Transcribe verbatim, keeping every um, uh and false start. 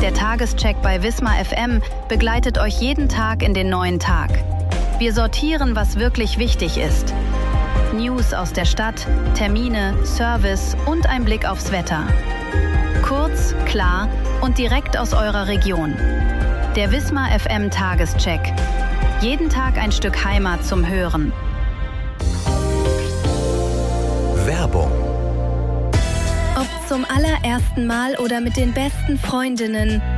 Der Tagescheck bei Wismar F M begleitet euch jeden Tag in den neuen Tag. Wir sortieren, was wirklich wichtig ist. News aus der Stadt, Termine, Service und ein Blick aufs Wetter. Kurz, klar und direkt aus eurer Region. Der Wismar F M Tagescheck. Jeden Tag ein Stück Heimat zum Hören. Werbung. Ob zum allerersten Mal oder mit den besten Freundinnen,